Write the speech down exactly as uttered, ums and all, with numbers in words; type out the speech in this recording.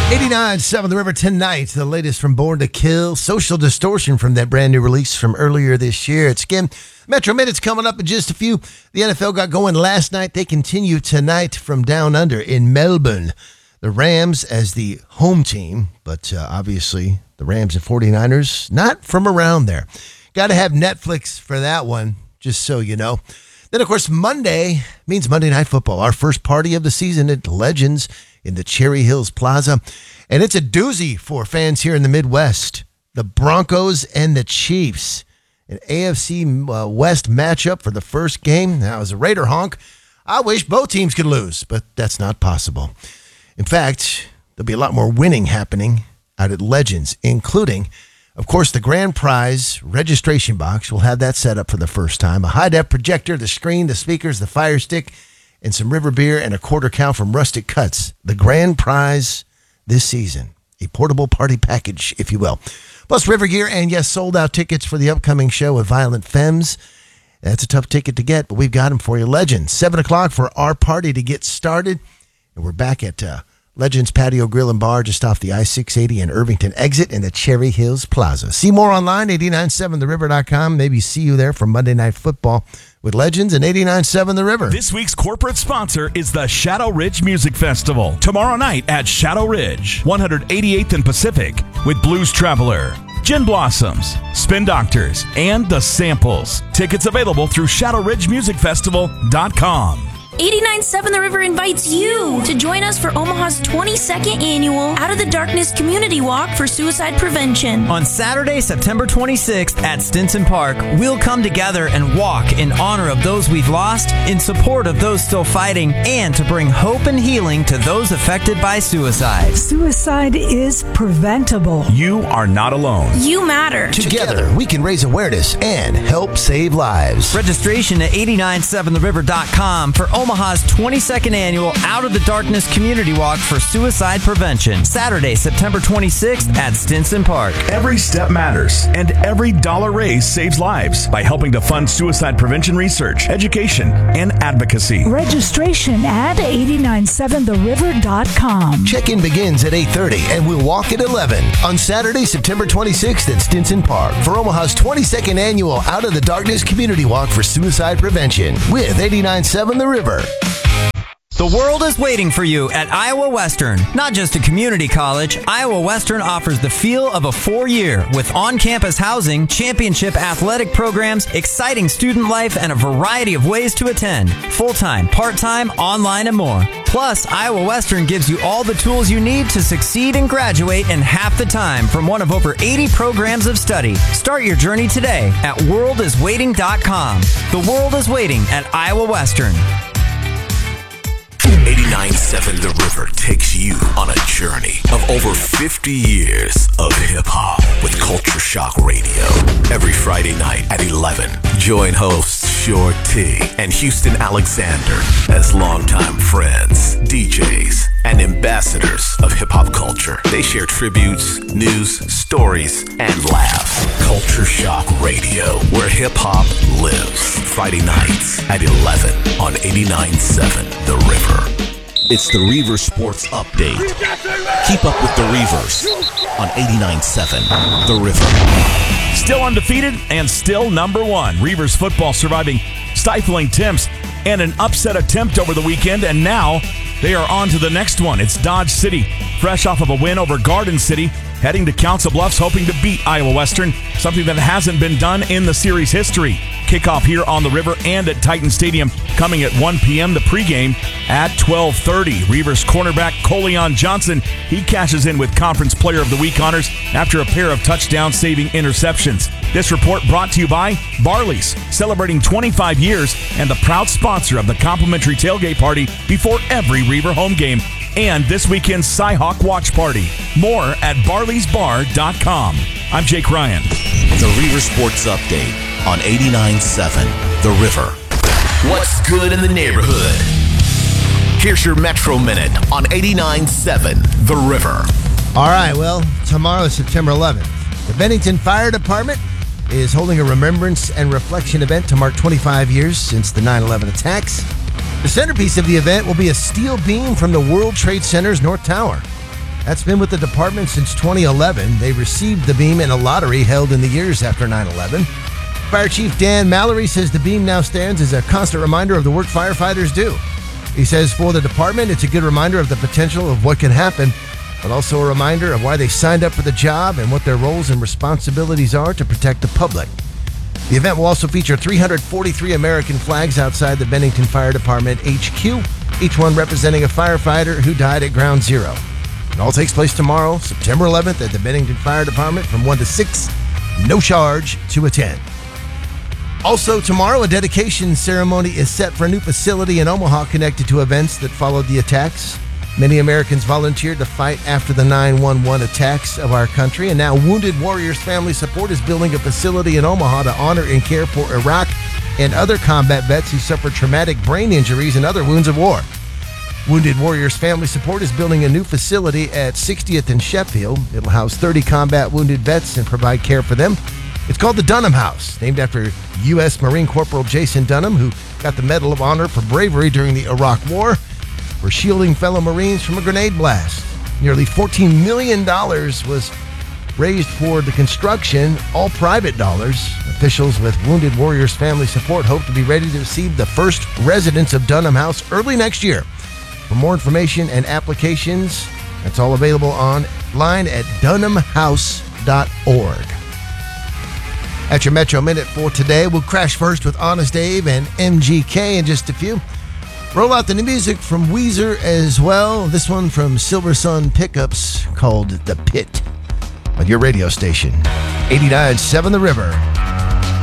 eighty-nine point seven The River tonight. The latest from Born to Kill. Social Distortion from that brand new release from earlier this year. It's again Metro Minutes coming up in just a few. The N F L got going last night. They continue tonight from down under in Melbourne. The Rams as the home team, but uh, obviously the Rams and 49ers not from around there. Got to have Netflix for that one, just so you know. Then, of course, Monday means Monday Night Football, our first party of the season at Legends in the Cherry Hills Plaza. And it's a doozy for fans here in the Midwest. The Broncos and the Chiefs. An A F C uh, West matchup for the first game. Now, as a Raider honk, I wish both teams could lose, but that's not possible. In fact, there'll be a lot more winning happening out at Legends, including, of course, the grand prize registration box. We'll have that set up for the first time. A high-def projector, the screen, the speakers, the Fire Stick, and some river beer and a quarter count from Rustic Cuts. The grand prize this season. A portable party package, if you will. Plus river gear and, yes, sold-out tickets for the upcoming show with Violent Femmes. That's a tough ticket to get, but we've got them for you. Legends, seven o'clock for our party to get started. And we're back at uh, Legends Patio Grill and Bar just off the I six eighty and Irvington exit in the Cherry Hills Plaza. See more online, eight nine seven the river dot com. Maybe see you there for Monday Night Football with Legends and eighty-nine point seven The River. This week's corporate sponsor is the Shadow Ridge Music Festival. Tomorrow night at Shadow Ridge, one eighty-eighth and Pacific, with Blues Traveler, Gin Blossoms, Spin Doctors, and The Samples. Tickets available through shadow ridge music festival dot com. eighty-nine point seven The River invites you to join us for Omaha's twenty-second annual Out of the Darkness Community Walk for Suicide Prevention. On Saturday, September twenty-sixth at Stinson Park, we'll come together and walk in honor of those we've lost, in support of those still fighting, and to bring hope and healing to those affected by suicide. Suicide is preventable. You are not alone. You matter. Together, we can raise awareness and help save lives. Registration at eight nine seven the river dot com for Omaha's twenty-second annual Out of the Darkness Community Walk for Suicide Prevention. Saturday, September twenty-sixth at Stinson Park. Every step matters, and every dollar raised saves lives by helping to fund suicide prevention research, education, and advocacy. Registration at eight nine seven the river dot com. Check-in begins at eight thirty and we'll walk at eleven on Saturday, September twenty-sixth at Stinson Park for Omaha's twenty-second annual Out of the Darkness Community Walk for Suicide Prevention with eighty-nine point seven The River. The world is waiting for you at Iowa Western. Not just a community college, Iowa Western offers the feel of a four-year with on-campus housing, championship athletic programs, exciting student life, and a variety of ways to attend. Full-time, part-time, online, and more. Plus, Iowa Western gives you all the tools you need to succeed and graduate in half the time from one of over eighty programs of study. Start your journey today at world is waiting dot com. The world is waiting at Iowa Western. eighty-nine point seven The River takes you on a journey of over fifty years of hip-hop with Culture Shock Radio. Every Friday night at eleven, join hosts Short T and Houston Alexander as longtime friends, D Js, and ambassadors of hip-hop culture. They share tributes, news, stories, and laughs. Culture Shock Radio, where hip-hop lives. Friday nights at eleven on eighty-nine point seven The River. It's the Reaver Sports Update. Keep up with the Reavers on eighty-nine point seven The River. Still undefeated and still number one. Reavers football surviving stifling temps and an upset attempt over the weekend, and now they are on to the next one. It's Dodge City, fresh off of a win over Garden City, heading to Council Bluffs, hoping to beat Iowa Western, something that hasn't been done in the series history. Kickoff here on the River and at Titan Stadium coming at one p.m. The pregame at twelve thirty. Reavers cornerback Coleon Johnson, he cashes in with Conference Player of the Week honors after a pair of touchdown-saving interceptions. This report brought to you by Barley's, celebrating twenty-five years and the proud sponsor of the complimentary tailgate party before every Reaver home game and this weekend's Cyhawk Watch Party. More at barleys bar dot com. I'm Jake Ryan. The Reaver Sports Update on eighty-nine point seven The River. What's good in the neighborhood? Here's your Metro Minute on eighty-nine point seven The River. All right, well, tomorrow is September eleventh. The Bennington Fire Department is holding a remembrance and reflection event to mark twenty-five years since the nine eleven attacks. The centerpiece of the event will be a steel beam from the World Trade Center's North Tower. That's been with the department since twenty eleven. They received the beam in a lottery held in the years after nine eleven. Fire Chief Dan Mallory says the beam now stands as a constant reminder of the work firefighters do. He says for the department, it's a good reminder of the potential of what can happen, but also a reminder of why they signed up for the job and what their roles and responsibilities are to protect the public. The event will also feature three hundred forty-three American flags outside the Bennington Fire Department H Q, each one representing a firefighter who died at Ground Zero. It all takes place tomorrow, September eleventh, at the Bennington Fire Department from one to six. No charge to attend. Also tomorrow, a dedication ceremony is set for a new facility in Omaha connected to events that followed the attacks. Many Americans volunteered to fight after the nine one one attacks of our country, and now Wounded Warriors Family Support is building a facility in Omaha to honor and care for Iraq and other combat vets who suffered traumatic brain injuries and other wounds of war. Wounded Warriors Family Support is building a new facility at sixtieth and Sheffield. It'll house thirty combat wounded vets and provide care for them. It's called the Dunham House, named after U S Marine Corporal Jason Dunham, who got the Medal of Honor for bravery during the Iraq War for shielding fellow Marines from a grenade blast. Nearly fourteen million dollars was raised for the construction, all private dollars. Officials with Wounded Warriors Family Support hope to be ready to receive the first residents of Dunham House early next year. For more information and applications, that's all available online at dunham house dot org. At your Metro Minute for today, we'll crash first with Honest Abe and M G K in just a few. Roll out the new music from Weezer as well. This one from Silver Sun Pickups called The Pit on your radio station. eighty-nine point seven The River.